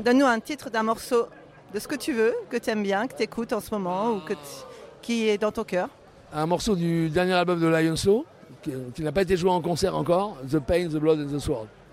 Donne-nous un titre d'un morceau de ce que tu veux, que tu aimes bien, que tu écoutes en ce moment ou qui est dans ton cœur. Un morceau du dernier album de Lion Soul, qui n'a pas été joué en concert encore, The Pain, The Blood and the Sword.